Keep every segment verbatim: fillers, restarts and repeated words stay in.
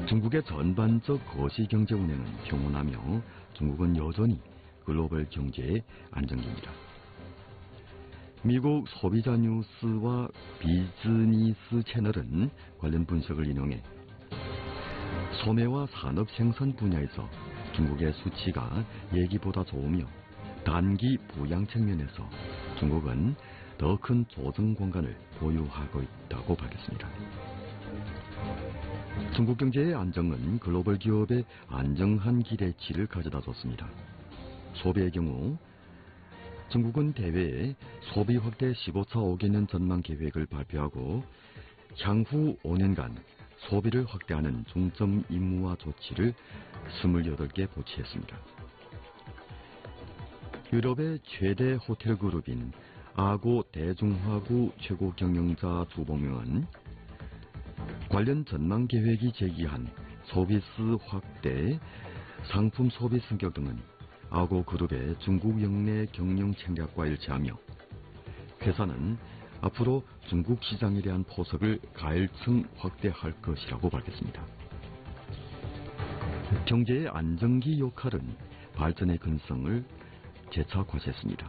중국의 전반적 거시 경제 운행은 평온하며 중국은 여전히 글로벌 경제의 안정기입니다. 미국 소비자 뉴스와 비즈니스 채널은 관련 분석을 인용해 소매와 산업 생산 분야에서 중국의 수치가 예기보다 좋으며 단기 부양 측면에서 중국은 더 큰 조정 공간을 보유하고 있다고 밝혔습니다. 중국 경제의 안정은 글로벌 기업의 안정한 기대치를 가져다 줬습니다. 소비의 경우 중국은 대회에 소비 확대 십오 차 오 개년 전망 계획을 발표하고 향후 오 년간 소비를 확대하는 중점 임무와 조치를 이십팔 개 고치했습니다. 유럽의 최대 호텔 그룹인 아고 대중화구 최고 경영자 두 명은 관련 전망 계획이 제기한 서비스 확대, 상품 소비 승격 등은 아고 그룹의 중국 역내 경영戦略과 일치하며 회사는 앞으로 중국 시장에 대한 포석을 가일층 확대할 것이라고 밝혔습니다. 경제의 안정기 역할은 발전의 근성을 재차 과시했습니다.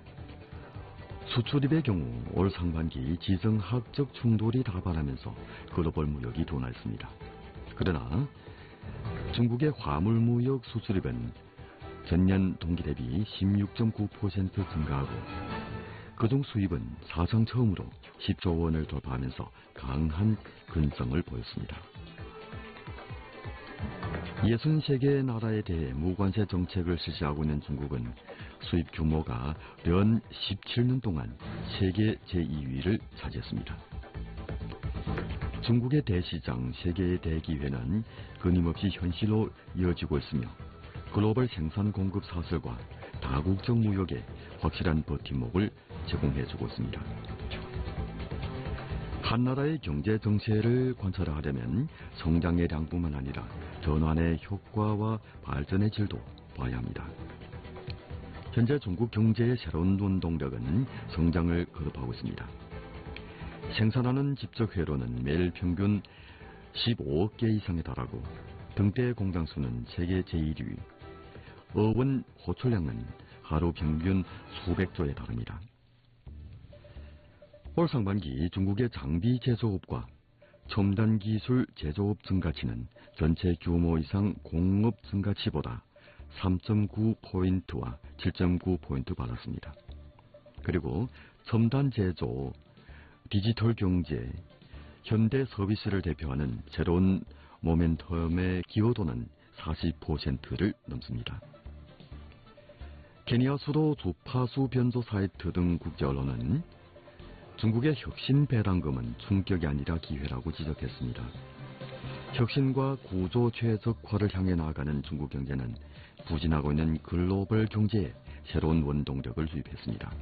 수출입의 경우 올 상반기 지정학적 충돌이 다발하면서 글로벌 무역이 둔화했습니다. 그러나 중국의 화물무역 수출입은 전년 동기 대비 십육 점 구 퍼센트 증가하고 그중 수입은 사상 처음으로 십조 원을 돌파하면서 강한 근성을 보였습니다. 육십세 개의 나라에 대해 무관세 정책을 실시하고 있는 중국은 수입 규모가 연 십칠 년 동안 세계 제이 위를 차지했습니다. 중국의 대시장 세계의 대기회는 끊임없이 현실로 이어지고 있으며 글로벌 생산 공급 사슬과 다국적 무역에 확실한 버팀목을 제공해주고 있습니다. 한 나라의 경제 정세를 관찰하려면 성장의 량뿐만 아니라 전환의 효과와 발전의 질도 봐야 합니다. 현재 중국 경제의 새로운 원동력은 성장을 거듭하고 있습니다. 생산하는 직접 회로는 매일 평균 십오억 개 이상에 달하고 등대 공장 수는 세계 제일 위, 어원 호출량은 하루 평균 수백조에 달합니다. 올 상반기 중국의 장비 제조업과 첨단 기술 제조업 증가치는 전체 규모 이상 공업 증가치보다 삼 점 구 포인트와 칠 점 구 포인트 받았습니다. 그리고 첨단 제조, 디지털 경제, 현대 서비스를 대표하는 새로운 모멘텀의 기여도는 사십 퍼센트를 넘습니다. 케니아 수도 주파수 변조 사이트 등 국제 언론은 중국의 혁신 배당금은 충격이 아니라 기회라고 지적했습니다. 혁신과 구조 최적화를 향해 나아가는 중국 경제는 부진하고 있는 글로벌 경제에 새로운 원동력을 주입했습니다.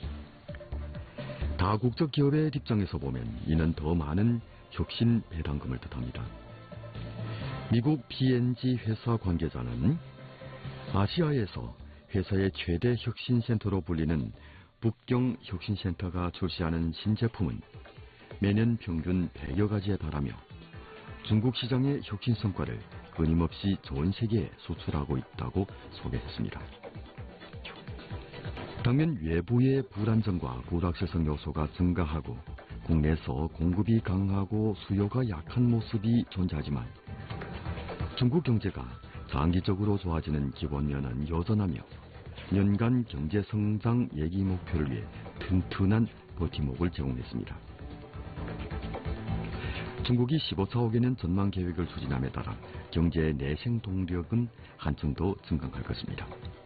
다국적 기업의 입장에서 보면 이는 더 많은 혁신 배당금을 뜻합니다. 미국 피 엔 지 회사 관계자는 아시아에서 회사의 최대 혁신센터로 불리는 북경 혁신센터가 출시하는 신제품은 매년 평균 백여 가지에 달하며 중국 시장의 혁신 성과를 끊임없이 전 세계에 수출하고 있다고 소개했습니다. 당면 외부의 불안정과 불확실성 요소가 증가하고 국내에서 공급이 강하고 수요가 약한 모습이 존재하지만 중국 경제가 장기적으로 좋아지는 기본면은 여전하며 연간 경제 성장 예기 목표를 위해 튼튼한 버팀목을 제공했습니다. 중국이 십오 차 오 개년 전망 계획을 추진함에 따라 경제의 내생 동력은 한층 더 증강할 것입니다.